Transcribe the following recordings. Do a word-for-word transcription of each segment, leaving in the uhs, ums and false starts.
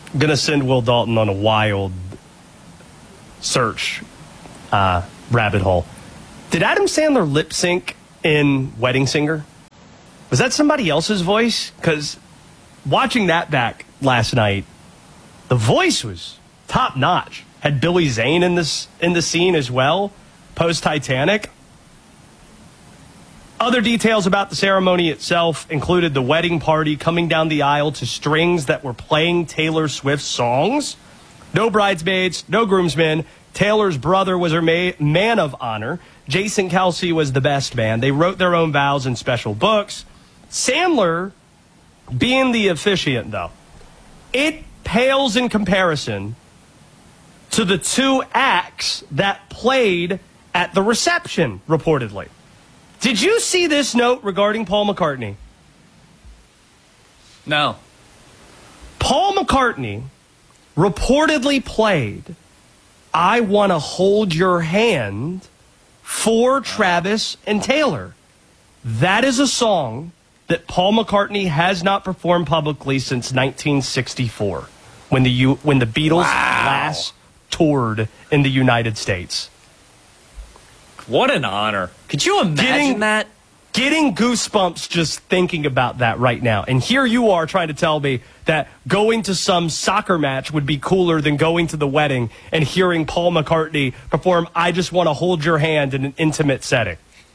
going to send Will Dalton on a wild search uh, rabbit hole. Did Adam Sandler lip sync in Wedding Singer? Was that somebody else's voice? Because watching that back last night, the voice was top notch. Had Billy Zane in this in the scene as well, post Titanic. Other details about the ceremony itself included the wedding party coming down the aisle to strings that were playing Taylor Swift songs. No bridesmaids, no groomsmen. Taylor's brother was her ma- man of honor. Jason Kelce was the best man. They wrote their own vows in special books. Sandler, being the officiant, though, it pales in comparison to the two acts that played at the reception, reportedly. Did you see this note regarding Paul McCartney? No. Paul McCartney reportedly played I Want to Hold Your Hand for Travis and Taylor. That is a song that Paul McCartney has not performed publicly since nineteen sixty-four, when the U, when the Beatles wow. last toured in the United States. What an honor. Could you imagine getting, that? Getting goosebumps just thinking about that right now. And here you are trying to tell me that going to some soccer match would be cooler than going to the wedding and hearing Paul McCartney perform I Just Want to Hold Your Hand in an intimate setting.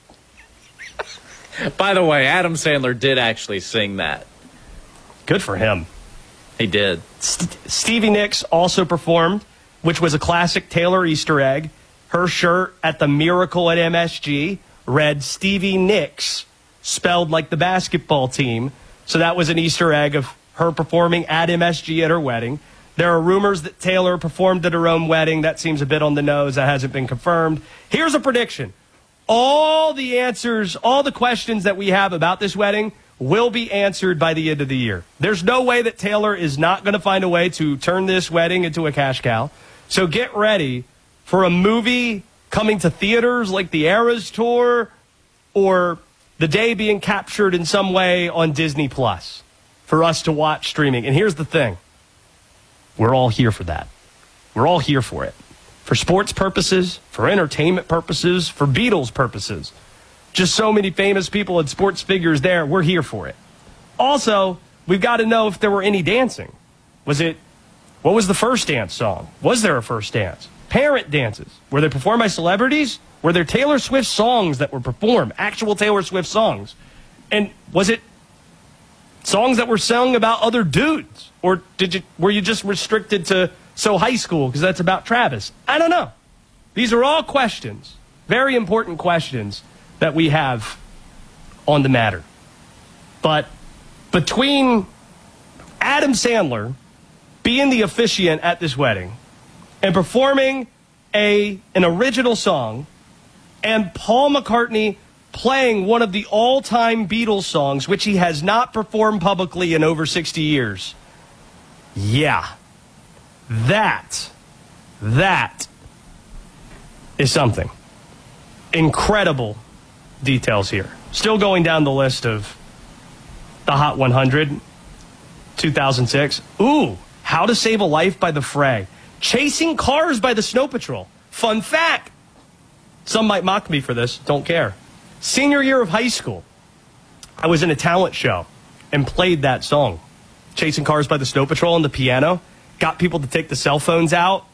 By the way, Adam Sandler did actually sing that. Good for him. He did. St- Stevie Nicks also performed, which was a classic Taylor Easter egg. Her shirt at the Miracle at M S G read Stevie Nicks, spelled like the basketball team. So that was an Easter egg of her performing at M S G at her wedding. There are rumors that Taylor performed at her own wedding. That seems a bit on the nose. That hasn't been confirmed. Here's a prediction. All the answers, all the questions that we have about this wedding will be answered by the end of the year. There's no way that Taylor is not going to find a way to turn this wedding into a cash cow. So get ready for a movie coming to theaters like the Eras Tour, or the day being captured in some way on Disney Plus for us to watch streaming. And here's the thing. We're all here for that. We're all here for it. For sports purposes, for entertainment purposes, for Beatles purposes. Just so many famous people and sports figures there. We're here for it. Also, we've got to know if there were any dancing. Was it, what was the first dance song? Was there a first dance? Parent dances. Were they performed by celebrities? Were there Taylor Swift songs that were performed? Actual Taylor Swift songs? And was it songs that were sung about other dudes? Or did you were you just restricted to So High School because that's about Travis? I don't know. These are all questions, very important questions that we have on the matter. But between Adam Sandler being the officiant at this wedding and performing a an original song, and Paul McCartney playing one of the all-time Beatles songs, which he has not performed publicly in over sixty years. Yeah. That, that is something. Incredible details here. Still going down the list of the Hot one hundred, two thousand six. Ooh, How to Save a Life by The Fray. Chasing Cars by the Snow Patrol. Fun fact. Some might mock me for this. Don't care. Senior year of high school, I was in a talent show and played that song. Chasing Cars by the Snow Patrol on the piano. Got people to take the cell phones out.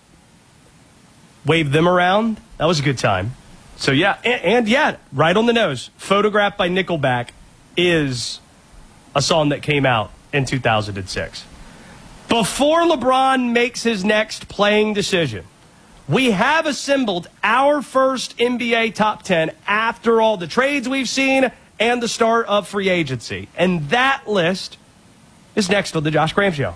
Wave them around. That was a good time. So yeah, and, and yeah, right on the nose. Photographed by Nickelback is a song that came out in two thousand six. Before LeBron makes his next playing decision, we have assembled our first N B A top ten after all the trades we've seen and the start of free agency. And that list is next on the Josh Graham Show.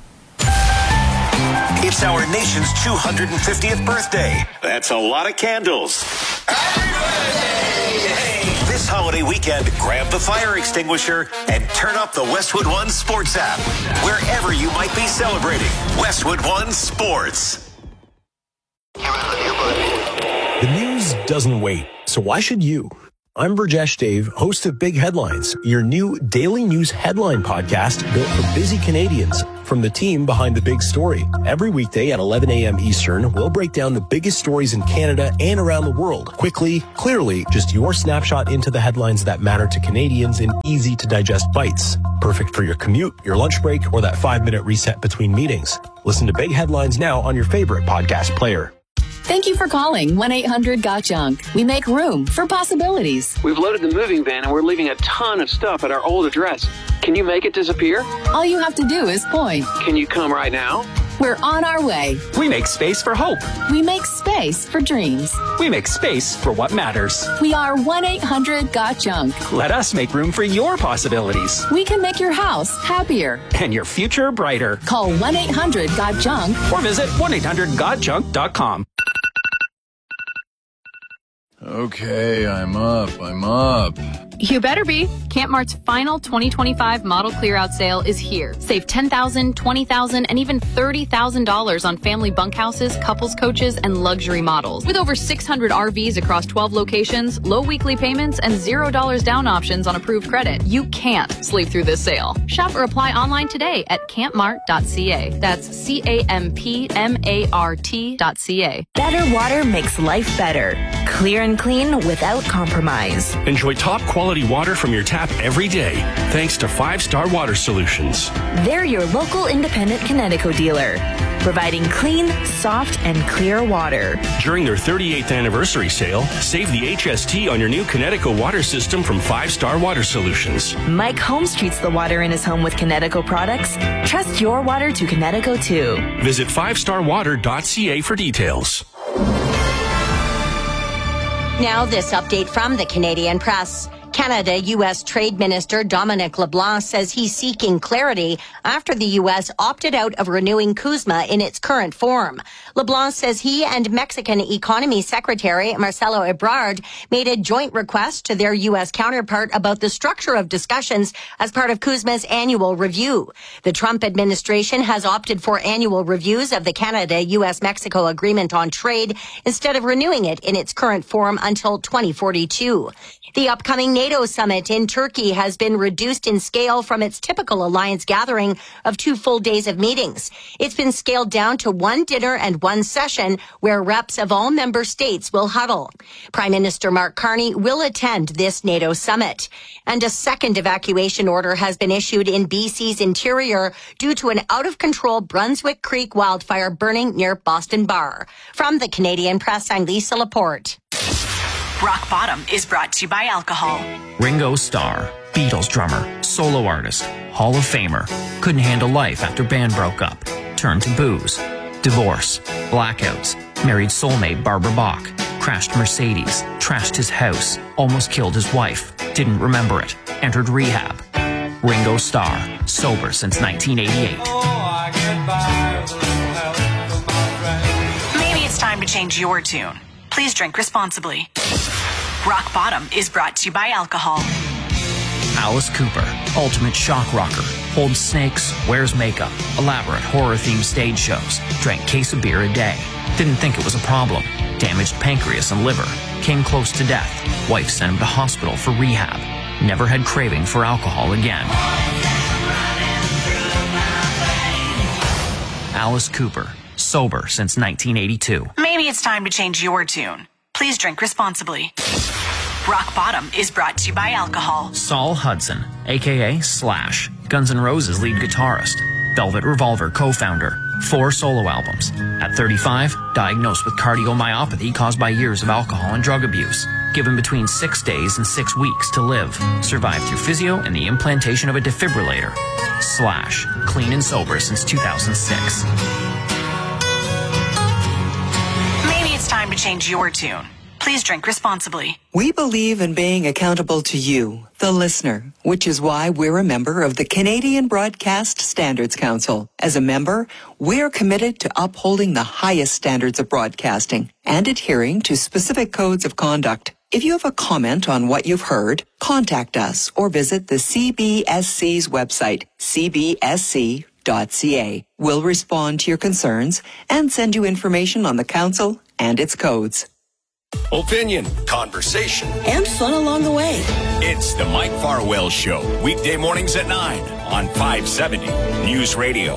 It's our nation's two hundred fiftieth birthday. That's a lot of candles. Happy birthday! This holiday weekend, grab the fire extinguisher and turn up the Westwood One Sports app. Wherever you might be celebrating, Westwood One Sports. The news doesn't wait, so why should you? I'm Burjesh Dave, host of Big Headlines, your new daily news headline podcast built for busy Canadians from the team behind the big story. Every weekday at eleven a.m. Eastern, we'll break down the biggest stories in Canada and around the world. Quickly, clearly, just your snapshot into the headlines that matter to Canadians in easy-to-digest bites. Perfect for your commute, your lunch break, or that five-minute reset between meetings. Listen to Big Headlines now on your favorite podcast player. Thank you for calling one eight hundred got junk. We make room for possibilities. We've loaded the moving van and we're leaving a ton of stuff at our old address. Can you make it disappear? All you have to do is point. Can you come right now? We're on our way. We make space for hope. We make space for dreams. We make space for what matters. We are one eight hundred got junk. Let us make room for your possibilities. We can make your house happier. And your future brighter. Call one eight hundred got junk. Or visit one eight hundred got junk dot com. Okay, I'm up, I'm up. You better be. Campmart's final twenty twenty-five model clear-out sale is here. Save ten thousand dollars, twenty thousand dollars, and even thirty thousand dollars on family bunkhouses, couples coaches, and luxury models. With over six hundred R Vs across twelve locations, low weekly payments, and zero dollars down options on approved credit, you can't sleep through this sale. Shop or apply online today at campmart dot c a. That's C A M P M A R T dot C A. Better water makes life better. Clear and clean without compromise. Enjoy top quality water from your tap every day, thanks to Five Star Water Solutions. They're your local independent Connecticut dealer, providing clean, soft, and clear water. During their thirty-eighth anniversary sale, save the H S T on your new Connecticut water system from Five Star Water Solutions. Mike Holmes treats the water in his home with Connecticut products. Trust your water to Connecticut too. Visit five star water dot c a for details. Now this update from the Canadian Press. Canada U S Trade Minister Dominic LeBlanc says he's seeking clarity after the U S opted out of renewing CUSMA in its current form. LeBlanc says he and Mexican Economy Secretary Marcelo Ebrard made a joint request to their U S counterpart about the structure of discussions as part of CUSMA's annual review. The Trump administration has opted for annual reviews of the Canada-U S-Mexico Agreement on Trade instead of renewing it in its current form until twenty forty-two. The upcoming NATO summit in Turkey has been reduced in scale from its typical alliance gathering of two full days of meetings. It's been scaled down to one dinner and one session where reps of all member states will huddle. Prime Minister Mark Carney will attend this NATO summit. And a second evacuation order has been issued in B C's interior due to an out-of-control Brunswick Creek wildfire burning near Boston Bar. From the Canadian Press, I'm Lisa Laporte. Rock Bottom is brought to you by alcohol. Ringo Starr, Beatles drummer, solo artist, Hall of Famer, couldn't handle life after band broke up, turned to booze, divorce, blackouts, married soulmate Barbara Bach, crashed Mercedes, trashed his house, almost killed his wife, didn't remember it, entered rehab. Ringo Starr, sober since nineteen eighty-eight. Maybe it's time to change your tune. Please drink responsibly. Rock Bottom is brought to you by alcohol. Alice Cooper, ultimate shock rocker, holds snakes, wears makeup, elaborate horror-themed stage shows, drank case of beer a day, didn't think it was a problem, damaged pancreas and liver, came close to death, wife sent him to hospital for rehab, never had craving for alcohol again. Alice Cooper, sober since nineteen eighty-two. Maybe it's time to change your tune. Please drink responsibly. Rock Bottom is brought to you by alcohol. Saul Hudson, a k a. Slash, Guns N' Roses lead guitarist, Velvet Revolver co-founder, four solo albums. At thirty-five, diagnosed with cardiomyopathy caused by years of alcohol and drug abuse. Given between six days and six weeks to live. Survived through physio and the implantation of a defibrillator. Slash, clean and sober since two thousand six. Maybe it's time to change your tune. Please drink responsibly. We believe in being accountable to you, the listener, which is why we're a member of the Canadian Broadcast Standards Council. As a member, we're committed to upholding the highest standards of broadcasting and adhering to specific codes of conduct. If you have a comment on what you've heard, contact us or visit the C B S C's website, c b s c dot c a. We'll respond to your concerns and send you information on the council and its codes. Opinion, conversation, and fun along the way. It's the Mike Farwell Show, weekday mornings at nine on five seventy News Radio.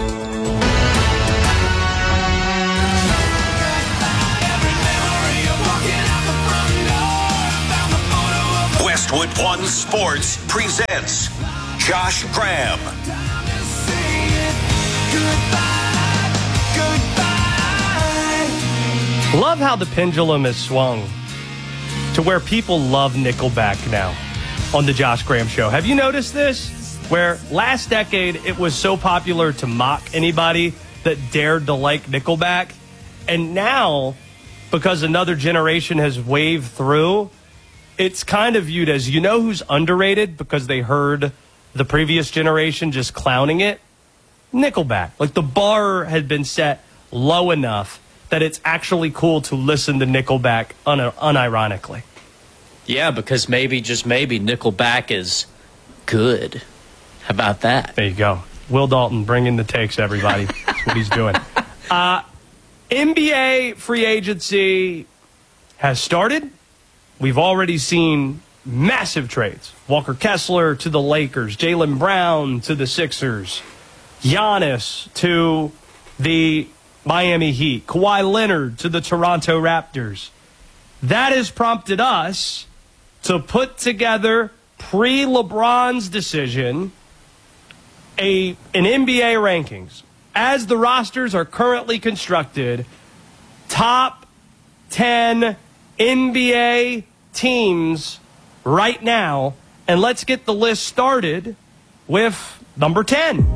Westwood One Sports presents Josh Graham. Love how the pendulum has swung to where people love Nickelback now on the Josh Graham Show. Have you noticed this? Where last decade it was so popular to mock anybody that dared to like Nickelback. And now, because another generation has waved through, it's kind of viewed as, you know who's underrated because they heard the previous generation just clowning it? Nickelback. Like, the bar had been set low enough that it's actually cool to listen to Nickelback un- unironically. Yeah, because maybe, just maybe, Nickelback is good. How about that? There you go. Will Dalton bringing the takes, everybody. That's what he's doing. Uh, N B A free agency has started. We've already seen massive trades. Walker Kessler to the Lakers, Jaylen Brown to the Sixers, Giannis to the Miami Heat, Kawhi Leonard to the Toronto Raptors. That has prompted us to put together, pre-LeBron's decision, a an N B A rankings. As the rosters are currently constructed, top ten N B A teams right now. And let's get the list started with number ten.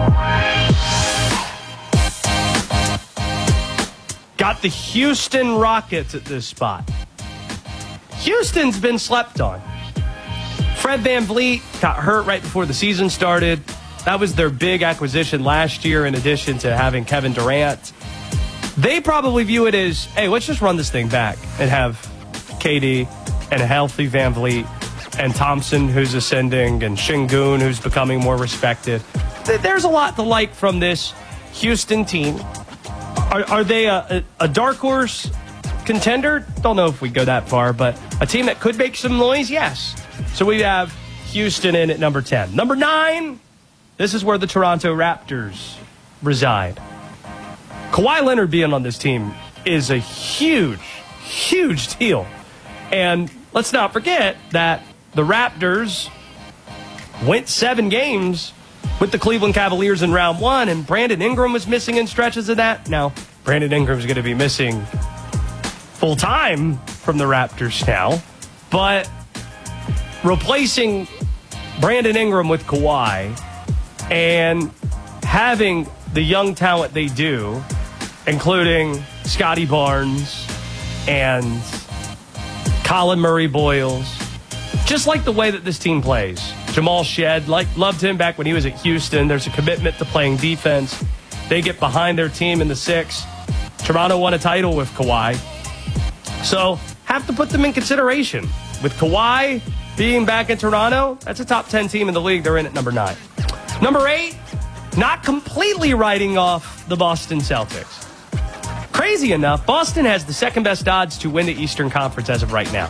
Got the Houston Rockets at this spot. Houston's been slept on. Fred VanVleet got hurt right before the season started. That was their big acquisition last year in addition to having Kevin Durant. They probably view it as, hey, let's just run this thing back and have K D and a healthy VanVleet and Thompson, who's ascending, and Şengün, who's becoming more respected. There's a lot to like from this Houston team. Are, are they a, a, a dark horse contender? Don't know if we go that far, but a team that could make some noise? Yes. So we have Houston in at number ten. Number nine, this is where the Toronto Raptors reside. Kawhi Leonard being on this team is a huge, huge deal. And let's not forget that the Raptors went seven games with the Cleveland Cavaliers in round one, and Brandon Ingram was missing in stretches of that. Now, Brandon Ingram's going to be missing full-time from the Raptors now, but replacing Brandon Ingram with Kawhi and having the young talent they do, including Scotty Barnes and Colin Murray-Boyles, just like the way that this team plays. Jamal Shedd, like, loved him back when he was at Houston. There's a commitment to playing defense. They get behind their team in the six. Toronto won a title with Kawhi. So, have to put them in consideration. With Kawhi being back in Toronto, that's a top ten team in the league. They're in at number nine. Number eight, not completely writing off the Boston Celtics. Crazy enough, Boston has the second best odds to win the Eastern Conference as of right now.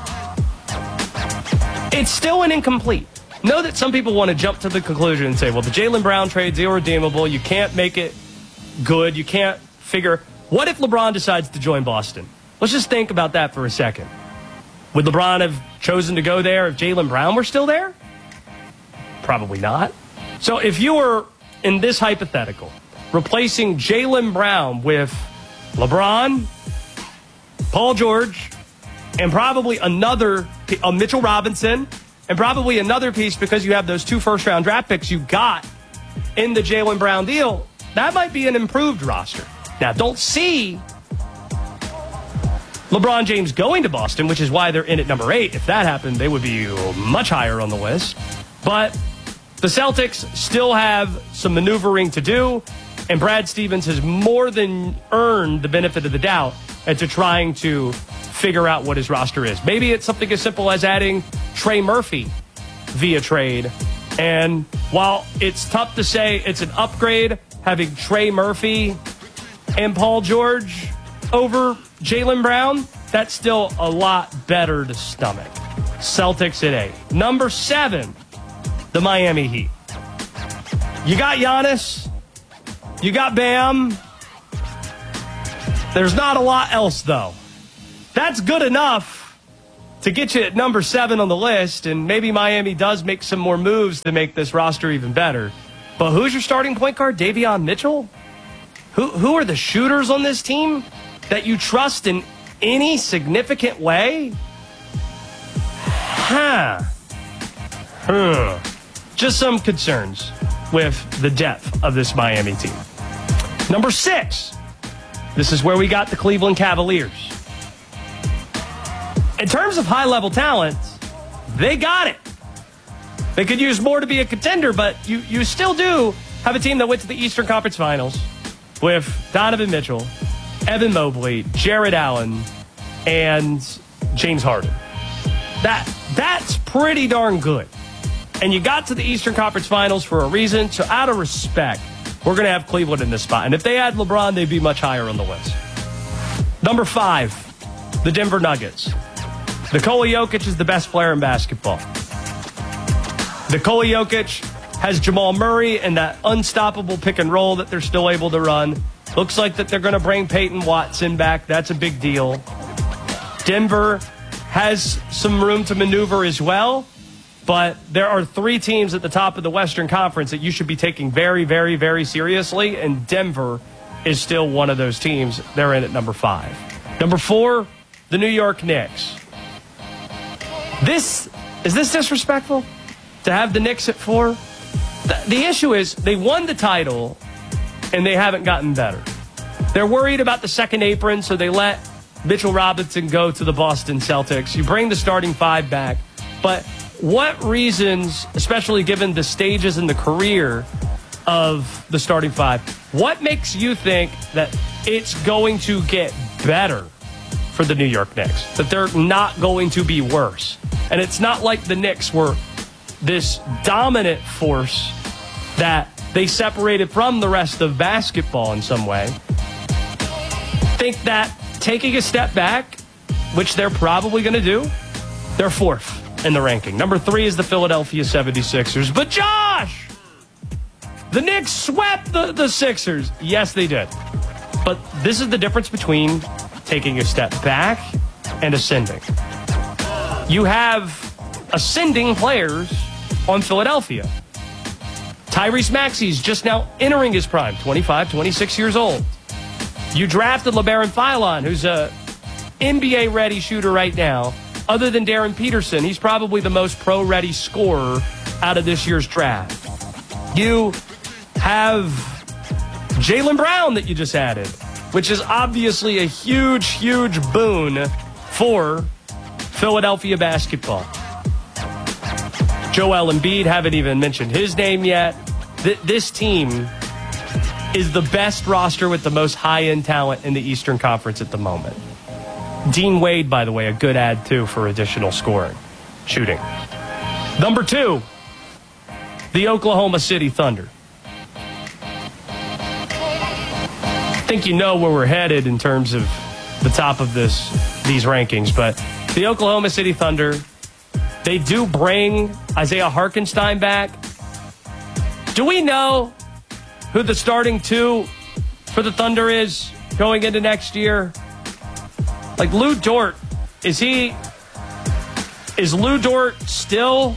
It's still an incomplete. Know that some people want to jump to the conclusion and say, well, the Jaylen Brown trade's irredeemable. You can't make it good. You can't figure. What if LeBron decides to join Boston? Let's just think about that for a second. Would LeBron have chosen to go there if Jaylen Brown were still there? Probably not. So if you were in this hypothetical, replacing Jaylen Brown with LeBron, Paul George, and probably another, a Mitchell Robinson, and probably another piece because you have those two first-round draft picks you got in the Jaylen Brown deal, that might be an improved roster. Now, don't see LeBron James going to Boston, which is why they're in at number eight. If that happened, they would be much higher on the list. But the Celtics still have some maneuvering to do, and Brad Stevens has more than earned the benefit of the doubt into trying to figure out what his roster is. Maybe it's something as simple as adding Trey Murphy via trade. And while it's tough to say it's an upgrade having Trey Murphy and Paul George over Jaylen Brown, that's still a lot better to stomach. Celtics at eight. Number seven, the Miami Heat. You got Giannis. You got Bam. There's not a lot else, though. That's good enough to get you at number seven on the list, and maybe Miami does make some more moves to make this roster even better. But who's your starting point guard? Davion Mitchell? Who, who are the shooters on this team that you trust in any significant way? Huh. Huh. Just some concerns with the depth of this Miami team. Number six. This is where we got the Cleveland Cavaliers. In terms of high-level talent, they got it. They could use more to be a contender, but you, you still do have a team that went to the Eastern Conference Finals with Donovan Mitchell, Evan Mobley, Jared Allen, and James Harden. That That's pretty darn good. And you got to the Eastern Conference Finals for a reason, so out of respect, we're going to have Cleveland in this spot. And if they had LeBron, they'd be much higher on the list. Number five, the Denver Nuggets. Nikola Jokic is the best player in basketball. Nikola Jokic has Jamal Murray and that unstoppable pick and roll that they're still able to run. Looks like that they're going to bring Peyton Watson back. That's a big deal. Denver has some room to maneuver as well. But there are three teams at the top of the Western Conference that you should be taking very, very, very seriously, and Denver is still one of those teams. They're in at number five. Number four, the New York Knicks. This is this disrespectful to have the Knicks at four? The, the issue is they won the title, and they haven't gotten better. They're worried about the second apron, so they let Mitchell Robinson go to the Boston Celtics. You bring the starting five back, but what reasons, especially given the stages in the career of the starting five, what makes you think that it's going to get better for the New York Knicks? That they're not going to be worse? And it's not like the Knicks were this dominant force that they separated from the rest of basketball in some way. Think that taking a step back, which they're probably going to do, they're fourth in the ranking. Number three is the Philadelphia seventy-sixers. But Josh, the Knicks swept the, the Sixers. Yes, they did. But this is the difference between taking a step back and ascending. You have ascending players on Philadelphia. Tyrese Maxey's just now entering his prime, twenty-five, twenty-six years old. You drafted LeBaron Philon, who's a N B A-ready shooter right now. Other than Darren Peterson, he's probably the most pro-ready scorer out of this year's draft. You have Jaylen Brown that you just added, which is obviously a huge, huge boon for Philadelphia basketball. Joel Embiid, haven't even mentioned his name yet. Th- this team is the best roster with the most high-end talent in the Eastern Conference at the moment. Dean Wade, by the way, a good add, too, for additional scoring, shooting. Number two, the Oklahoma City Thunder. I think you know where we're headed in terms of the top of this these rankings, but the Oklahoma City Thunder, they do bring Isaiah Hartenstein back. Do we know who the starting two for the Thunder is going into next year? Like Lou Dort, is he, is Lou Dort still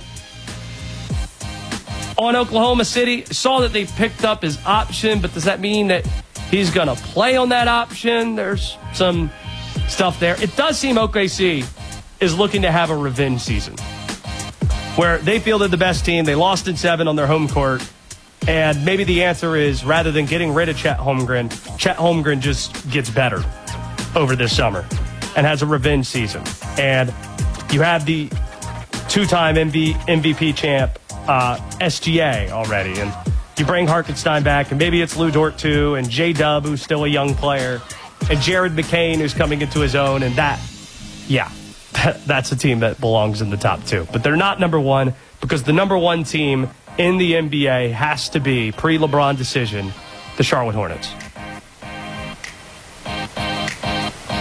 on Oklahoma City? Saw that they picked up his option, but does that mean that he's going to play on that option? There's some stuff there. It does seem O K C is looking to have a revenge season where they feel they're the best team. They lost in seven on their home court. And maybe the answer is, rather than getting rid of Chet Holmgren, Chet Holmgren just gets better over this summer and has a revenge season. And you have the two-time M V P champ uh, S G A already. And you bring Hartenstein back, and maybe it's Lou Dort too, and J-Dub, who's still a young player, and Jared McCain, who's coming into his own. And that, yeah, that, that's a team that belongs in the top two. But they're not number one, because the number one team in the N B A has to be, pre-LeBron decision, the Charlotte Hornets.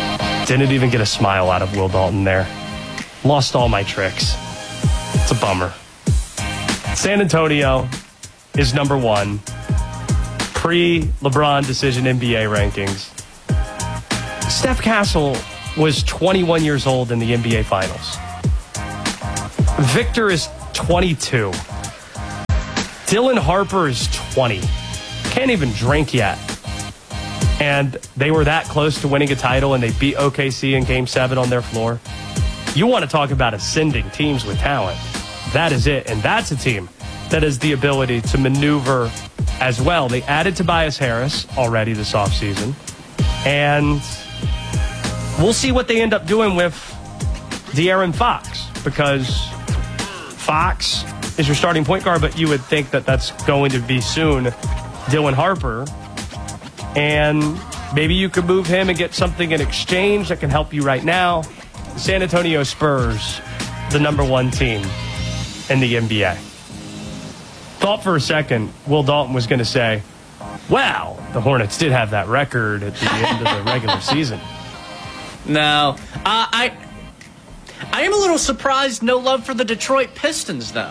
Didn't even get a smile out of Will Dalton there. Lost all my tricks. It's a bummer. San Antonio is number one. Pre-LeBron decision N B A rankings. Steph Castle was twenty-one years old in the N B A Finals. Victor is twenty-two. Dylan Harper is twenty. Can't even drink yet. And they were that close to winning a title, and they beat O K C in Game seven on their floor. You want to talk about ascending teams with talent. That is it. And that's a team that has the ability to maneuver as well. They added Tobias Harris already this offseason. And we'll see what they end up doing with De'Aaron Fox, because Fox is your starting point guard, but you would think that that's going to be soon Dylan Harper. And maybe you could move him and get something in exchange that can help you right now. The San Antonio Spurs, the number one team in the N B A. Thought for a second Will Dalton was going to say, wow, the Hornets did have that record at the end of the regular season. No. Uh, I I am a little surprised no love for the Detroit Pistons, though.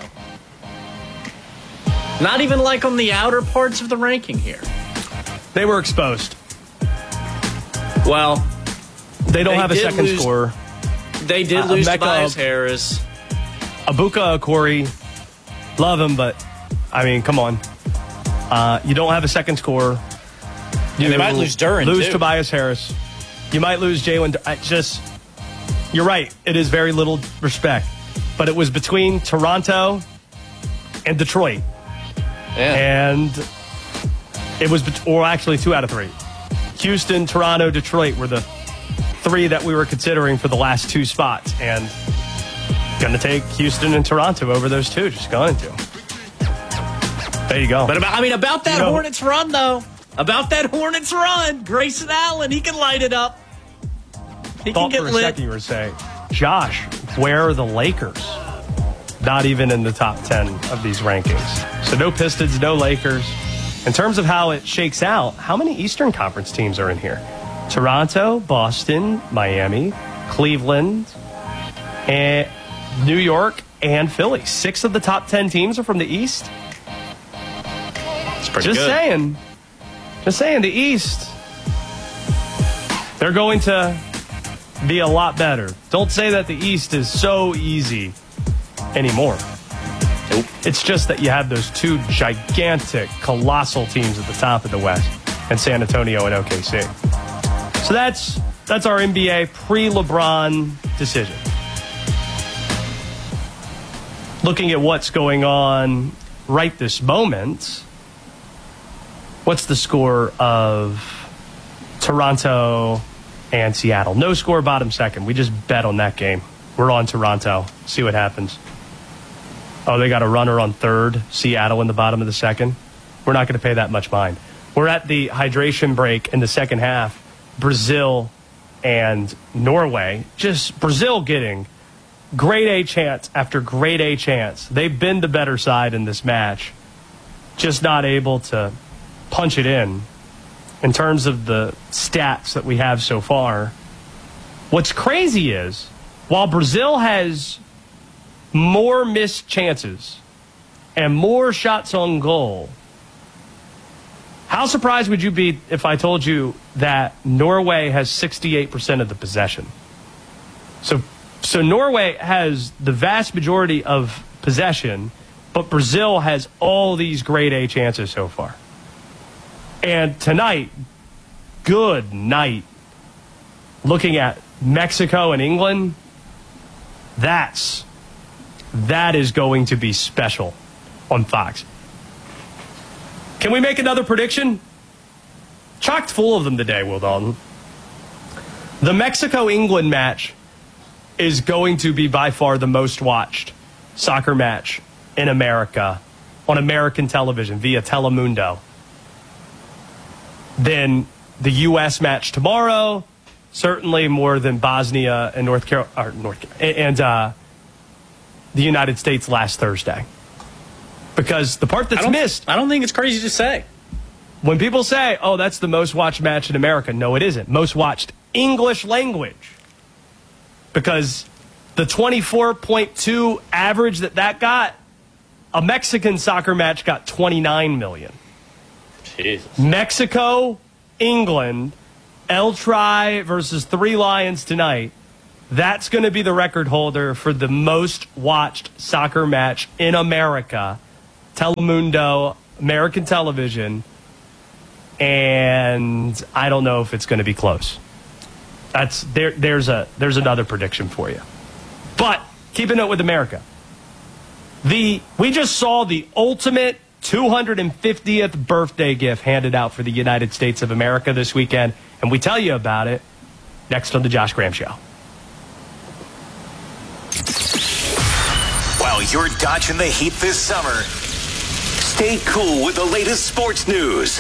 Not even like on the outer parts of the ranking here. They were exposed. Well, they don't they have a second lose, scorer. They did uh, lose Emeka, Tobias Harris. Abuka Okori, love him, but, I mean, come on. Uh, you don't have a second scorer. You and they might lose Duren, Lose too. Tobias Harris. You might lose Jalen. I just, you're right. It is very little respect. But it was between Toronto and Detroit. Yeah. And it was, or actually two out of three. Houston, Toronto, Detroit were the three that we were considering for the last two spots. And going to take Houston and Toronto over those two. Just going to. There you go. But about, I mean, about that you know, Hornets run, though. About that Hornets run. Grayson Allen, he can light it up. He can Thought get for a lit. second you were saying, Josh, where are the Lakers? Not even in the top ten of these rankings. So no Pistons, no Lakers. In terms of how it shakes out, how many Eastern Conference teams are in here? Toronto, Boston, Miami, Cleveland, and New York, and Philly. Six of the top ten teams are from the East. It's pretty Just good. saying. Just saying, the East, they're going to be a lot better. Don't say that the East is so easy anymore. Nope. It's just that you have those two gigantic, colossal teams at the top of the West, and San Antonio and O K C. So that's that's our N B A pre-LeBron decision. Looking at what's going on right this moment, what's the score of Toronto and Seattle? No score, bottom second. We just bet on that game. We're on Toronto. See what happens. Oh, they got a runner on third. Seattle in the bottom of the second. We're not going to pay that much mind. We're at the hydration break in the second half. Brazil and Norway. Just Brazil getting grade A chance after grade A chance. They've been the better side in this match. Just not able to punch it in. In terms of the stats that we have so far, what's crazy is, while Brazil has more missed chances and more shots on goal, how surprised would you be if I told you that Norway has sixty-eight percent of the possession? So, so Norway has the vast majority of possession, but Brazil has all these grade A chances so far. And tonight, good night. Looking at Mexico and England, that's that is going to be special on Fox. Can we make another prediction? Chocked full of them today, Will Dalton. The Mexico-England match is going to be by far the most watched soccer match in America on American television via Telemundo. Then the U S match tomorrow, certainly more than Bosnia and North Carolina, North and uh, the United States last Thursday. Because the part that's I missed, I don't think it's crazy to say. when people say, "Oh, that's the most watched match in America," no, it isn't. Most watched English language. Because the twenty-four point two average that that got, a Mexican soccer match got twenty-nine million. Jesus. Mexico, England, El Tri versus Three Lions tonight. That's going to be the record holder for the most watched soccer match in America. Telemundo, American television. And I don't know if it's going to be close. That's there. There's a there's another prediction for you. But keeping it with America, the we just saw the ultimate two hundred fiftieth birthday gift handed out for the United States of America this weekend, and we tell you about it next on the Josh Graham Show. While you're dodging the heat this summer, stay cool with the latest sports news.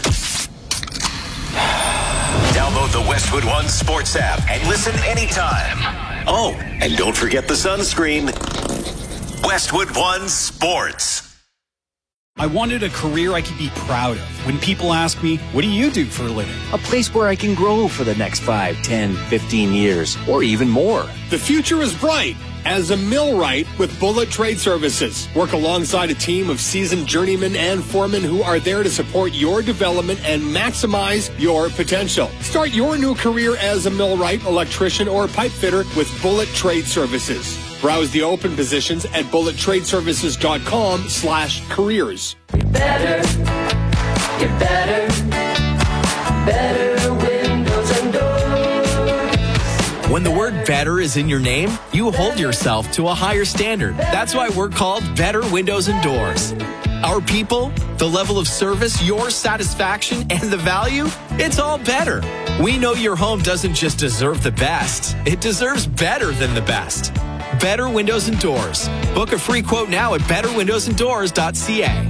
Download the Westwood One Sports app and listen anytime. Oh, and don't forget the sunscreen. Westwood One Sports. I wanted a career I could be proud of. When people ask me, what do you do for a living? A place where I can grow for the next five, ten, fifteen years, or even more. The future is bright as a millwright with Bullet Trade Services. Work alongside a team of seasoned journeymen and foremen who are there to support your development and maximize your potential. Start your new career as a millwright, electrician, or pipe fitter with Bullet Trade Services. Browse the open positions at bullet trade services dot com slash careers. Better, get better, better windows and doors. When the word better is in your name, you hold yourself to a higher standard. That's why we're called Better Windows and Doors. Our people, the level of service, your satisfaction, and the value, it's all better. We know your home doesn't just deserve the best, it deserves better than the best. Better Windows and Doors. Book a free quote now at better windows and doors dot c a.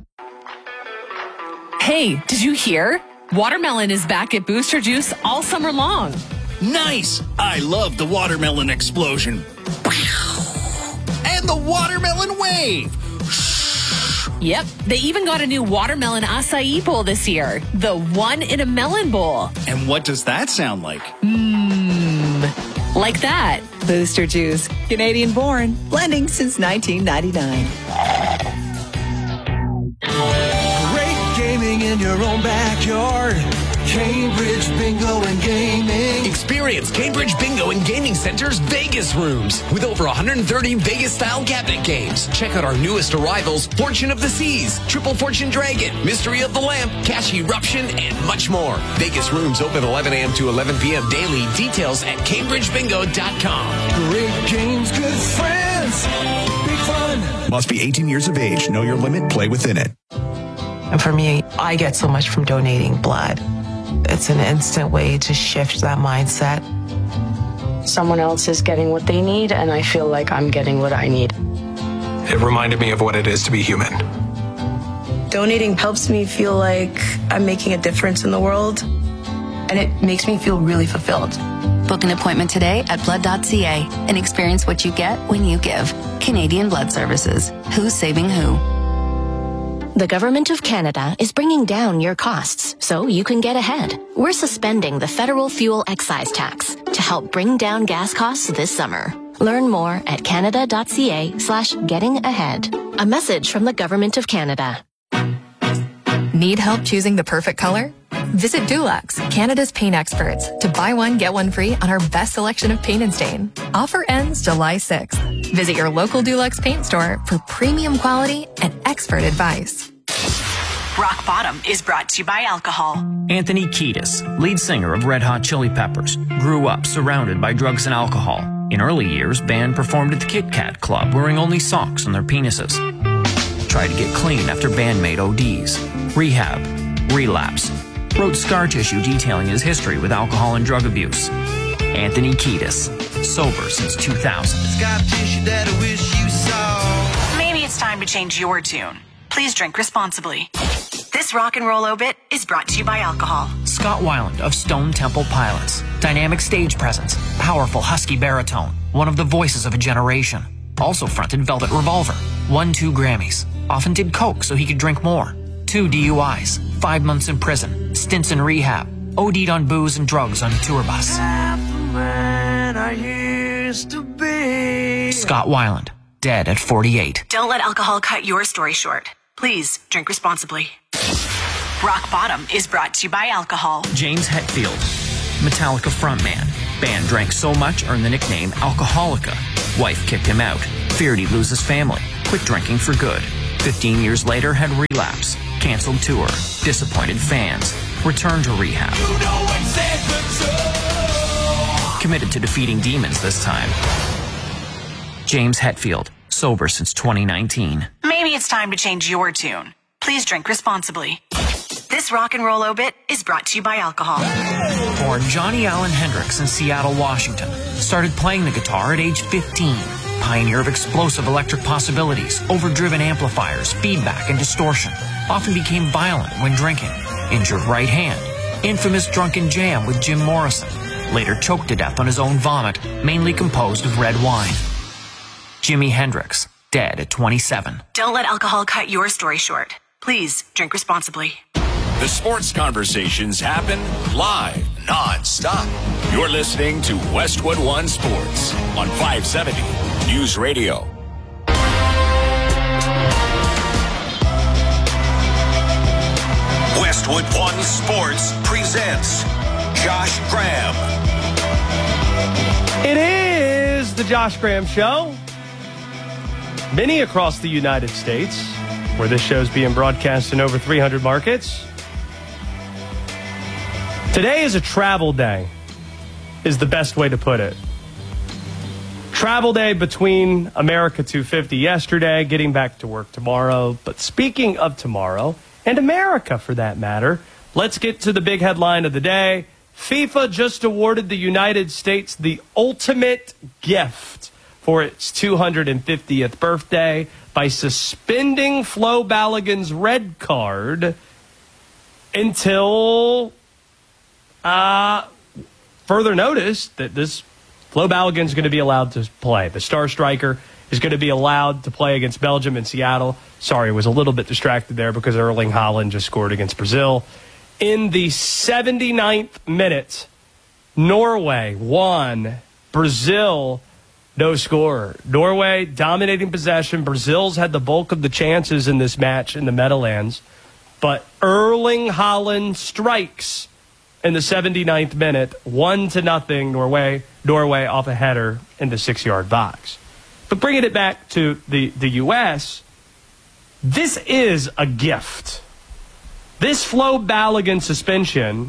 Hey, did you hear? Watermelon is back at Booster Juice all summer long. Nice! I love the watermelon explosion. And the watermelon wave. Yep, they even got a new watermelon acai bowl this year. The one in a melon bowl. And what does that sound like? Mmm. Like that. Booster Juice, Canadian born, blending since nineteen ninety-nine. Great gaming in your own backyard. Cambridge Bingo and Gaming. Experience Cambridge Bingo and Gaming Center's Vegas rooms with over one hundred thirty Vegas-style cabinet games. Check out our newest arrivals, Fortune of the Seas, Triple Fortune Dragon, Mystery of the Lamp, Cash Eruption, and much more. Vegas rooms open eleven a.m. to eleven p.m. daily. Details at cambridge bingo dot com. Great games, good friends, big fun. Must be eighteen years of age. Know your limit. Play within it. And for me, I get so much from donating blood. It's an instant way to shift that mindset. Someone else is getting what they need, and I feel like I'm getting what I need. It reminded me of what it is to be human. Donating helps me feel like I'm making a difference in the world, and it makes me feel really fulfilled. Book an appointment today at blood dot c a and experience what you get when you give. Canadian Blood Services. Who's saving who? The Government of Canada is bringing down your costs so you can get ahead. We're suspending the federal fuel excise tax to help bring down gas costs this summer. Learn more at canada dot c a slash getting ahead. A message from the Government of Canada. Need help choosing the perfect color? Visit Dulux, Canada's paint experts, to buy one, get one free on our best selection of paint and stain. Offer ends July sixth. Visit your local Dulux paint store for premium quality and expert advice. Rock Bottom is brought to you by alcohol. Anthony Kiedis, lead singer of Red Hot Chili Peppers, grew up surrounded by drugs and alcohol. In early years, band performed at the Kit Kat Club wearing only socks on their penises. Tried to get clean after bandmate O Ds. Rehab. Relapse. Wrote scar tissue detailing his history with alcohol and drug abuse. Anthony Kiedis, sober since two thousand. Scar tissue that I wish you saw. Maybe it's time to change your tune. Please drink responsibly. This rock and roll obit is brought to you by alcohol. Scott Weiland of Stone Temple Pilots. Dynamic stage presence. Powerful husky baritone. One of the voices of a generation. Also fronted Velvet Revolver. Won two Grammys. Often did coke so he could drink more. Two D U Is. Five months in prison. Stints in rehab. O D'd on booze and drugs on a tour bus. Man I used to be. Scott Weiland, dead at forty-eight. Don't let alcohol cut your story short. Please drink responsibly. Rock Bottom is brought to you by alcohol. James Hetfield, Metallica frontman. Band drank so much, earned the nickname Alcoholica. Wife kicked him out. Feared he'd lose his family. Quit drinking for good. Fifteen years later, had relapse. Canceled tour. Disappointed fans. Returned to rehab. You know Committed to defeating demons this time. James Hetfield, sober since twenty nineteen. Maybe it's time to change your tune. Please drink responsibly. This rock and roll obit is brought to you by alcohol. Born Johnny Allen Hendrix in Seattle, Washington. Started playing the guitar at age fifteen. Pioneer of explosive electric possibilities, overdriven amplifiers, feedback, and distortion. Often became violent when drinking. Injured right hand. Infamous drunken jam with Jim Morrison. Later choked to death on his own vomit, mainly composed of red wine. Jimi Hendrix, dead at twenty-seven. Don't let alcohol cut your story short. Please drink responsibly. The sports conversations happen live, non-stop. You're listening to Westwood One Sports on five seventy News Radio. Westwood One Sports presents Josh Graham. It is the Josh Graham Show. Many across the United States, where this show's being broadcast in over three hundred markets. Today is a travel day, is the best way to put it. Travel day between America two fifty yesterday, getting back to work tomorrow. But speaking of tomorrow, and America for that matter, let's get to the big headline of the day. FIFA just awarded the United States the ultimate gift for its two hundred fiftieth birthday by suspending Flo Balogun's red card until uh, further notice that this Flo Balogun's going to be allowed to play. The star striker is going to be allowed to play against Belgium in Seattle. Sorry, I was a little bit distracted there because Erling Haaland just scored against Brazil. In the seventy-ninth minute, Norway won. Brazil, no score. Norway dominating possession. Brazil's had the bulk of the chances in this match in the Meadowlands. But Erling Haaland strikes in the seventy-ninth minute, one to nothing, Norway, Norway off a header in the six-yard box. But bringing it back to the, the U S, this is a gift. This Flo Balogun suspension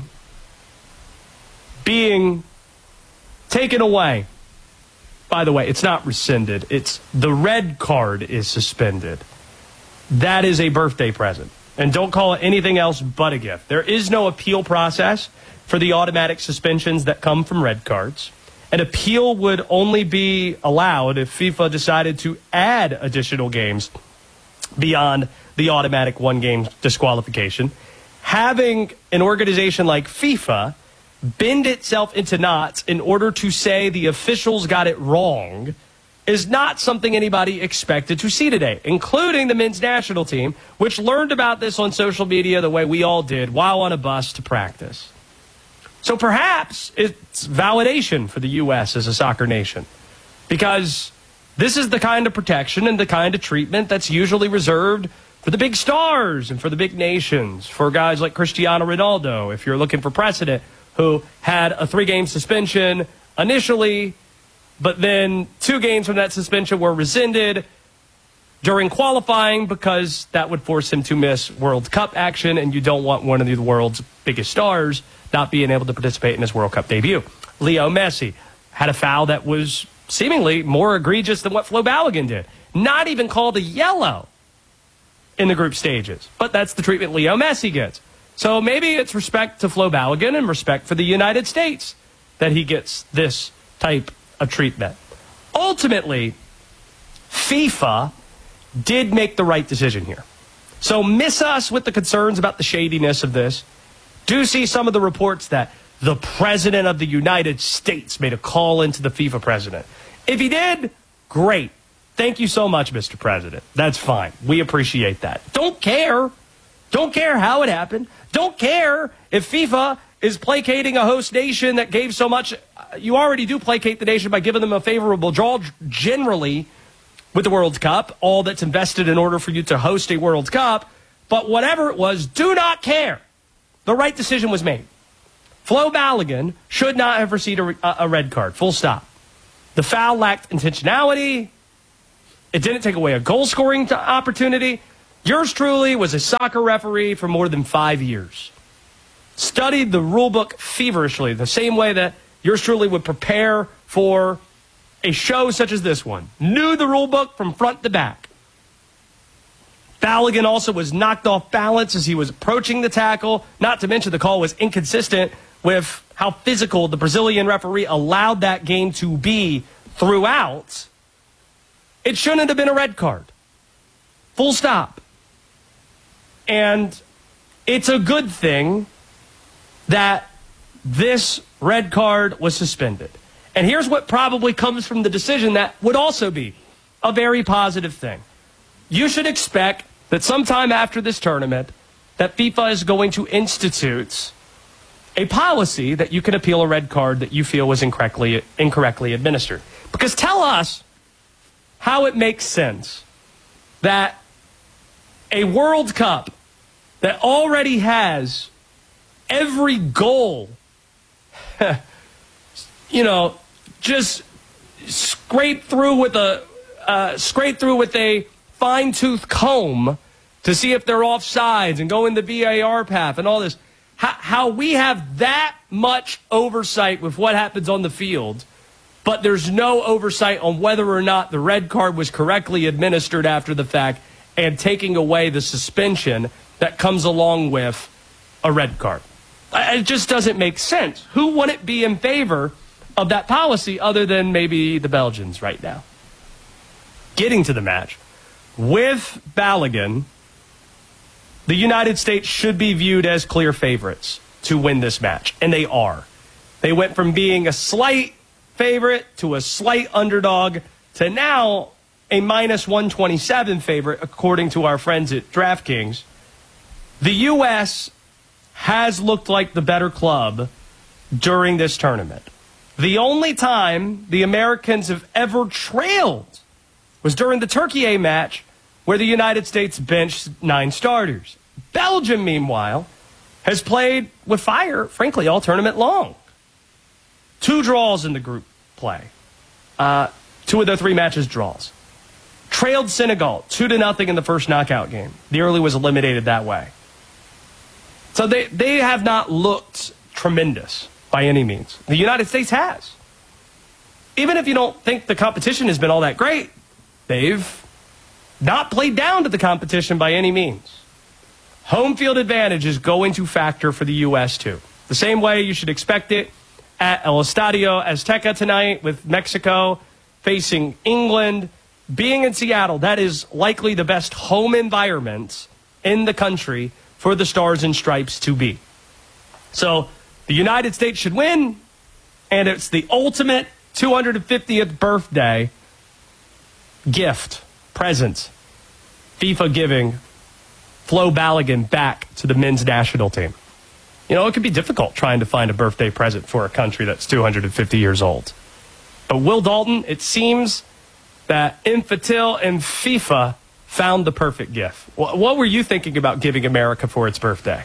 being taken away. By the way, it's not rescinded. It's the red card is suspended. That is a birthday present. And don't call it anything else but a gift. There is no appeal process for the automatic suspensions that come from red cards. An appeal would only be allowed if FIFA decided to add additional games beyond the automatic one-game disqualification. Having an organization like FIFA bend itself into knots in order to say the officials got it wrong is not something anybody expected to see today, including the men's national team, which learned about this on social media the way we all did while on a bus to practice. So perhaps it's validation for the U S as a soccer nation, because this is the kind of protection and the kind of treatment that's usually reserved for the big stars and for the big nations, for guys like Cristiano Ronaldo, if you're looking for precedent, who had a three-game suspension initially, but then two games from that suspension were rescinded during qualifying because that would force him to miss World Cup action, and you don't want one of the world's biggest stars not being able to participate in his World Cup debut. Leo Messi had a foul that was seemingly more egregious than what Flo Balogun did. Not even called a yellow in the group stages, but that's the treatment Leo Messi gets. So maybe it's respect to Flo Balogun and respect for the United States that he gets this type of treatment. Ultimately, FIFA did make the right decision here. So miss us with the concerns about the shadiness of this. Do see some of the reports that the President of the United States made a call into the FIFA president. If he did, great. Thank you so much, Mister President. That's fine. We appreciate that. Don't care. Don't care how it happened. Don't care if FIFA is placating a host nation that gave so much. You already do placate the nation by giving them a favorable draw generally with the World Cup, all that's invested in order for you to host a World Cup. But whatever it was, do not care. The right decision was made. Flo Balogun should not have received a, a red card, full stop. The foul lacked intentionality. It didn't take away a goal-scoring opportunity. Yours truly was a soccer referee for more than five years. Studied the rule book feverishly, the same way that yours truly would prepare for a show such as this one. Knew the rule book from front to back. Balogun also was knocked off balance as he was approaching the tackle. Not to mention the call was inconsistent with how physical the Brazilian referee allowed that game to be throughout. It shouldn't have been a red card. Full stop. And it's a good thing that this red card was suspended. And here's what probably comes from the decision that would also be a very positive thing. You should expect that sometime after this tournament that FIFA is going to institute a policy that you can appeal a red card that you feel was incorrectly, incorrectly administered. Because tell us how it makes sense that a World Cup that already has every goal, you know, just scrape through with a uh, scrape through with a fine-tooth comb to see if they're offsides and go in the V A R path and all this. How, how we have that much oversight with what happens on the field, but there's no oversight on whether or not the red card was correctly administered after the fact and taking away the suspension that comes along with a red card. It just doesn't make sense. Who wouldn't be in favor of that policy other than maybe the Belgians right now? Getting to the match, with Balogun, the United States should be viewed as clear favorites to win this match, and they are. They went from being a slight favorite to a slight underdog to now a minus one twenty-seven favorite, according to our friends at DraftKings. The U S has looked like the better club during this tournament. The only time the Americans have ever trailed was during the Turkey A match, where the United States benched nine starters. Belgium, meanwhile, has played with fire, frankly, all tournament long. Two draws in the group play. Uh, two of their three matches draws. Trailed Senegal two to nothing in the first knockout game. Nearly was eliminated that way. So they, they have not looked tremendous by any means. The United States has. Even if you don't think the competition has been all that great, they've not played down to the competition by any means. Home field advantage is going to factor for the U S too. The same way you should expect it at El Estadio Azteca tonight with Mexico facing England. Being in Seattle, that is likely the best home environment in the country for the Stars and Stripes to be. So the United States should win, and it's the ultimate two hundred fiftieth birthday gift, present, FIFA giving Flo Balogun back to the men's national team. You know, it can be difficult trying to find a birthday present for a country that's two hundred fifty years old. But Will Dalton, it seems that Infantil and FIFA found the perfect gift. What were you thinking about giving America for its birthday?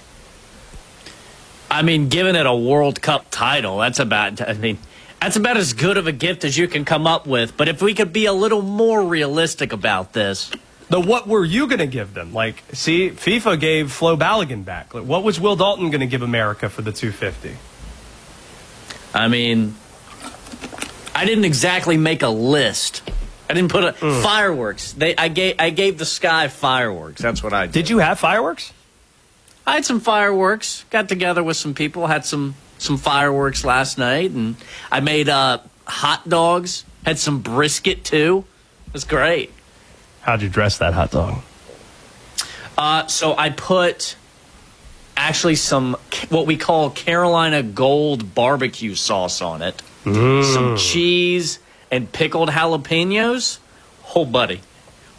I mean, giving it a World Cup title, that's about, I mean, that's about as good of a gift as you can come up with. But if we could be a little more realistic about this. The what were you going to give them? Like, see, FIFA gave Flo Balogun back. Like, what was Will Dalton going to give America for the two fifty? I mean, I didn't exactly make a list. I didn't put a mm. fireworks. They, I gave, I gave the sky fireworks. That's what I did. Did you have fireworks? I had some fireworks. Got together with some people. Had some some fireworks last night, and I made uh, hot dogs. Had some brisket too. It was great. How'd you dress that hot dog? Uh, so I put actually some what we call Carolina Gold barbecue sauce on it. Mm. Some cheese and pickled jalapenos. Oh, buddy.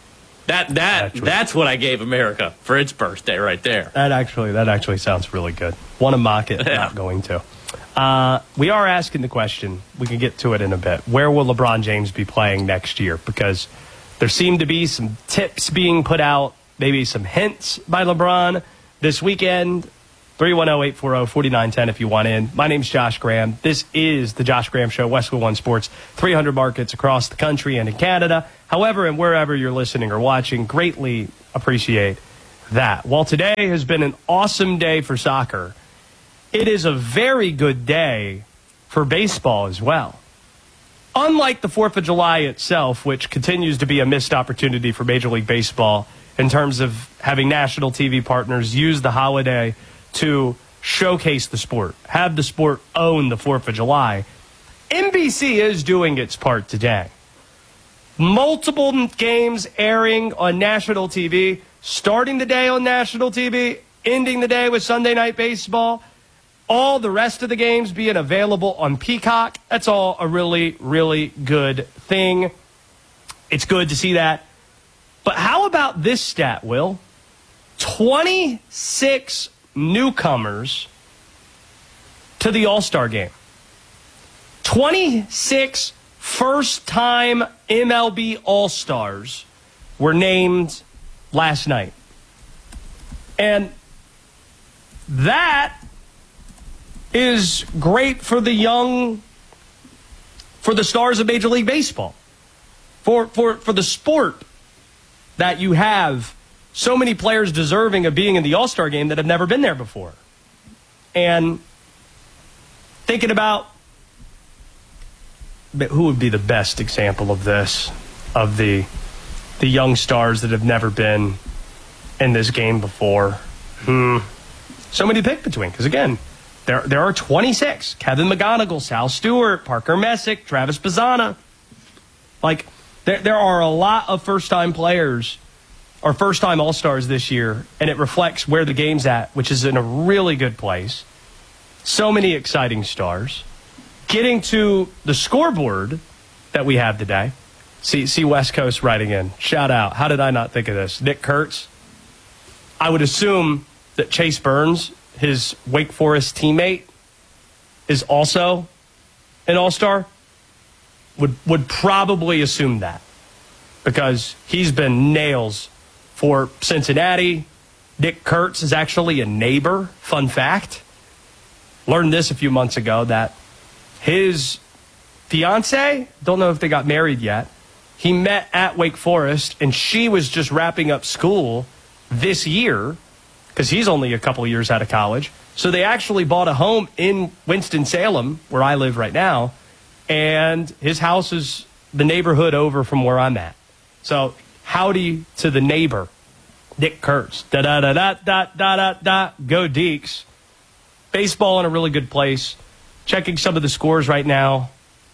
That that actually, that's what I gave America for its birthday right there. That actually that actually sounds really good. Want to mock it, yeah. Not going to. Uh, we are asking the question. We can get to it in a bit. Where will LeBron James be playing next year? Because there seem to be some tips being put out, maybe some hints by LeBron this weekend. three one zero, eight four zero, four nine one zero if you want in. My name's Josh Graham. This is the Josh Graham Show, Westwood One Sports, three hundred markets across the country and in Canada. However, and wherever you're listening or watching, greatly appreciate that. While today has been an awesome day for soccer, it is a very good day for baseball as well. Unlike the fourth of July itself, which continues to be a missed opportunity for Major League Baseball in terms of having national T V partners use the holiday to showcase the sport, have the sport own the fourth of July, N B C is doing its part today. Multiple games airing on national T V, starting the day on national T V, ending the day with Sunday Night Baseball, all the rest of the games being available on Peacock. That's all a really, really good thing. It's good to see that. But how about this stat, Will? twenty-six newcomers to the All-Star game. twenty-six first-time M L B All-Stars were named last night. And that is great for the young, for the stars of Major League Baseball, for, for, for the sport that you have so many players deserving of being in the All-Star game that have never been there before. And thinking about who would be the best example of this, of the the young stars that have never been in this game before. Hmm. So many to pick between, because again, there there are twenty-six. Kevin McGonigal, Sal Stewart, Parker Messick, Travis Bazzana. Like, there, there are a lot of first-time players or first-time All-Stars this year, and it reflects where the game's at, which is in a really good place. So many exciting stars. Getting to the scoreboard that we have today. See, see West Coast writing in. Shout out. How did I not think of this? Nick Kurtz. I would assume that Chase Burns, his Wake Forest teammate, is also an All-Star. Would would probably assume that, because he's been nails for Cincinnati. Nick Kurtz is actually a neighbor. Fun fact. Learned this a few months ago, that his fiance, don't know if they got married yet, he met at Wake Forest, and she was just wrapping up school this year, because he's only a couple of years out of college. So they actually bought a home in Winston-Salem, where I live right now, and his house is the neighborhood over from where I'm at. So howdy to the neighbor, Nick Kurtz. Da-da-da-da-da-da-da-da. Go Deeks. Baseball in a really good place. Checking some of the scores right now.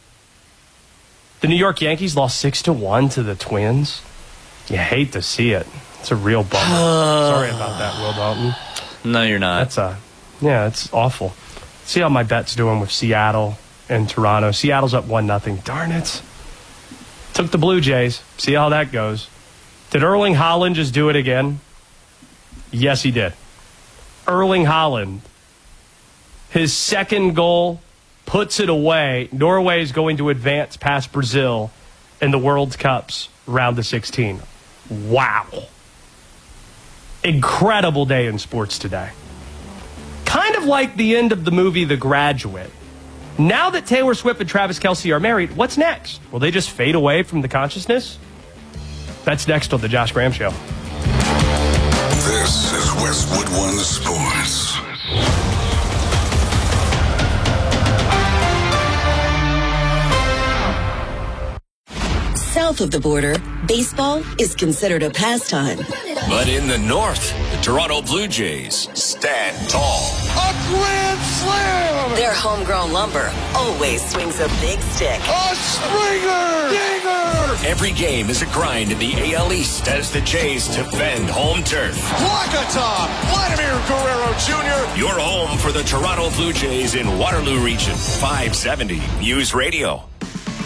The New York Yankees lost six to one to the Twins. You hate to see it. It's a real bummer. Sorry about that, Will Dalton. No, you're not. That's a, yeah, it's awful. See how my bet's doing with Seattle and Toronto. Seattle's up one nothing. Darn it. Took the Blue Jays. See how that goes. Did Erling Haaland just do it again? Yes, he did. Erling Haaland, his second goal, puts it away. Norway is going to advance past Brazil in the World Cup's round of sixteen. Wow. Incredible day in sports today. Kind of like the end of the movie The Graduate. Now that Taylor Swift and Travis Kelce are married, what's next? Will they just fade away from the consciousness? That's next on The Josh Graham Show. This is Westwood One Sports. South of the border, baseball is considered a pastime. But in the north, the Toronto Blue Jays stand tall. A grand slam! Their homegrown lumber always swings a big stick. A Springer! Dinger! Every game is a grind in the A L East as the Jays defend home turf. Wakata! Vladimir Guerrero Junior Your home for the Toronto Blue Jays in Waterloo Region. five seventy News Radio.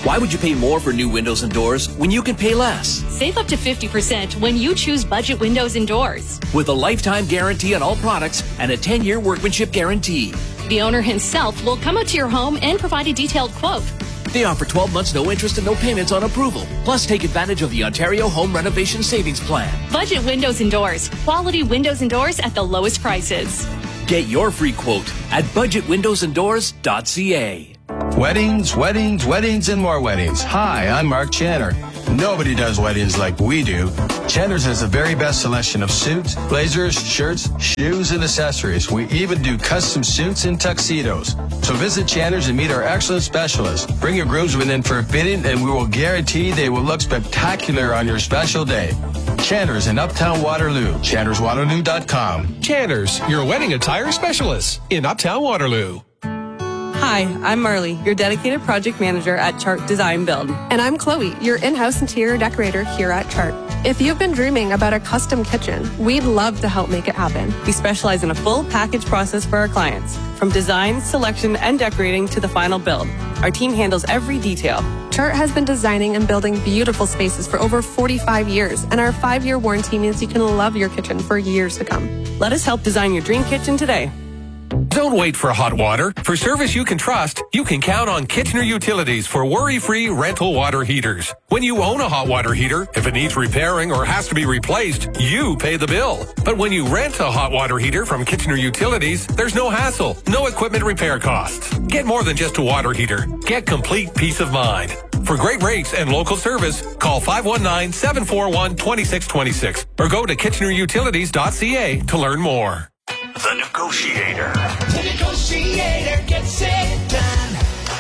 Why would you pay more for new windows and doors when you can pay less? Save up to fifty percent when you choose Budget Windows and Doors. With a lifetime guarantee on all products and a ten-year workmanship guarantee. The owner himself will come out to your home and provide a detailed quote. They offer twelve months no interest and no payments on approval. Plus, take advantage of the Ontario Home Renovation Savings Plan. Budget Windows and Doors. Quality windows and doors at the lowest prices. Get your free quote at budget windows and doors dot c a. Weddings, weddings, weddings, and more weddings. Hi, I'm Mark Channer. Nobody does weddings like we do. Channer's has the very best selection of suits, blazers, shirts, shoes, and accessories. We even do custom suits and tuxedos. So visit Channer's and meet our excellent specialists. Bring your groomsmen in for a fitting, and we will guarantee they will look spectacular on your special day. Channer's in Uptown Waterloo. Channers Waterloo dot com. Channer's, your wedding attire specialist in Uptown Waterloo. Hi, I'm Marley, your dedicated project manager at Chart Design Build. And I'm Chloe, your in-house interior decorator here at Chart. If you've been dreaming about a custom kitchen, we'd love to help make it happen. We specialize in a full package process for our clients, from design, selection, and decorating to the final build. Our team handles every detail. Chart has been designing and building beautiful spaces for over forty-five years, and our five-year warranty means you can love your kitchen for years to come. Let us help design your dream kitchen today. Don't wait for hot water. For service you can trust, you can count on Kitchener Utilities for worry-free rental water heaters. When you own a hot water heater, if it needs repairing or has to be replaced, you pay the bill. But when you rent a hot water heater from Kitchener Utilities, there's no hassle, no equipment repair costs. Get more than just a water heater. Get complete peace of mind. For great rates and local service, call five one nine, seven four one, two six two six or go to kitchener utilities dot c a to learn more. The Negotiator. The Negotiator gets it done.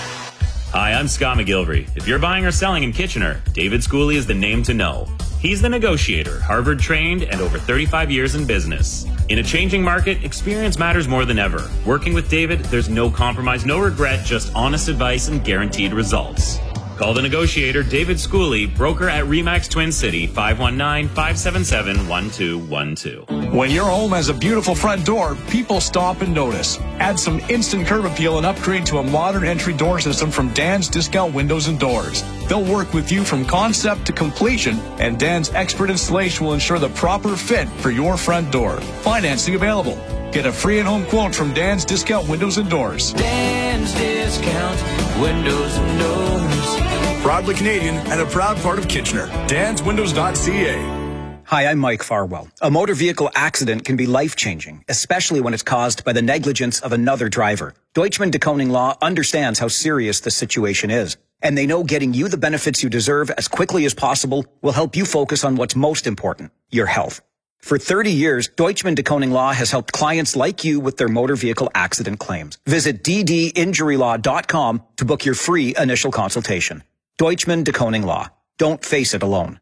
Hi, I'm Scott McGilvery. If you're buying or selling in Kitchener, David Schooley is the name to know. He's the Negotiator, Harvard trained and over thirty-five years in business. In a changing market, experience matters more than ever. Working with David, there's no compromise, no regret, just honest advice and guaranteed results. Call the Negotiator, David Schooley, broker at Remax Twin City, five one nine, five seven seven, one two one two. When your home has a beautiful front door, people stop and notice. Add some instant curb appeal and upgrade to a modern entry door system from Dan's Discount Windows and Doors. They'll work with you from concept to completion, and Dan's expert installation will ensure the proper fit for your front door. Financing available. Get a free at-home quote from Dan's Discount Windows and Doors. Dan's Discount Windows and Doors. Proudly Canadian and a proud part of Kitchener. Dans Windows dot c a. Hi, I'm Mike Farwell. A motor vehicle accident can be life-changing, especially when it's caused by the negligence of another driver. Deutschman de Koning Law understands how serious the situation is, and they know getting you the benefits you deserve as quickly as possible will help you focus on what's most important, your health. For thirty years, Deutschman de Koning Law has helped clients like you with their motor vehicle accident claims. Visit d d injury law dot com to book your free initial consultation. Deutschman de Koning Law. Don't face it alone.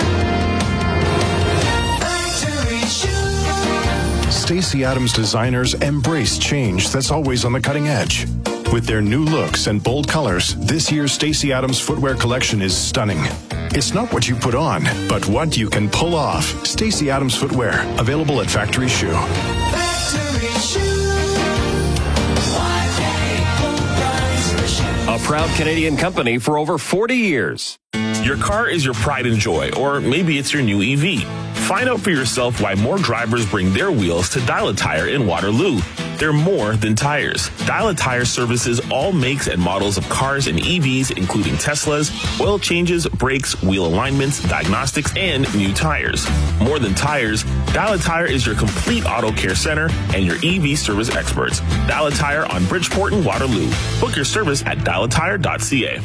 Stacey Adams designers embrace change that's always on the cutting edge. With their new looks and bold colors, this year's Stacey Adams footwear collection is stunning. It's not what you put on, but what you can pull off. Stacey Adams Footwear, available at Factory Shoe. Factory Shoe. A proud Canadian company for over forty years. Your car is your pride and joy, or maybe it's your new E V. Find out for yourself why more drivers bring their wheels to Dial a Tire in Waterloo. They're more than tires. Dial a Tire services all makes and models of cars and E Vs, including Teslas, oil changes, brakes, wheel alignments, diagnostics, and new tires. More than tires, Dial a Tire is your complete auto care center and your E V service experts. Dial a Tire on Bridgeport and Waterloo. Book your service at dial a tire dot c a.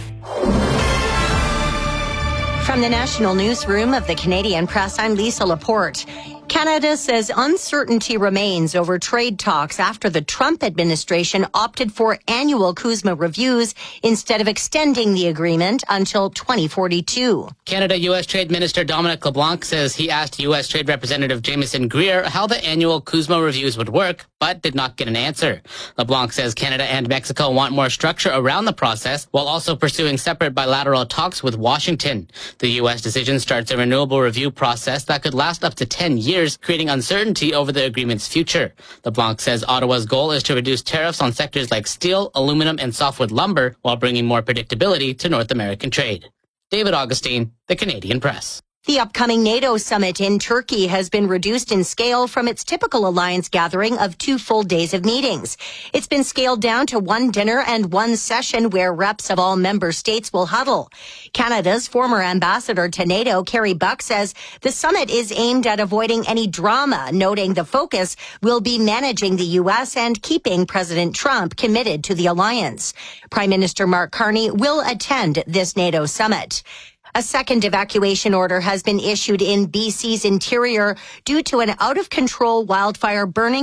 From the National Newsroom of the Canadian Press, I'm Lisa Laporte. Canada says uncertainty remains over trade talks after the Trump administration opted for annual CUSMA reviews instead of extending the agreement until twenty forty-two. Canada U S Trade Minister Dominic LeBlanc says he asked U S Trade Representative Jamieson Greer how the annual CUSMA reviews would work, but did not get an answer. LeBlanc says Canada and Mexico want more structure around the process while also pursuing separate bilateral talks with Washington. The U S decision starts a renewable review process that could last up to ten years years, creating uncertainty over the agreement's future. LeBlanc says Ottawa's goal is to reduce tariffs on sectors like steel, aluminum, and softwood lumber while bringing more predictability to North American trade. David Augustine, The Canadian Press. The upcoming NATO summit in Turkey has been reduced in scale from its typical alliance gathering of two full days of meetings. It's been scaled down to one dinner and one session where reps of all member states will huddle. Canada's former ambassador to NATO, Kerry Buck, says the summit is aimed at avoiding any drama, noting the focus will be managing the U S and keeping President Trump committed to the alliance. Prime Minister Mark Carney will attend this NATO summit. A second evacuation order has been issued in B C's interior due to an out-of-control wildfire burning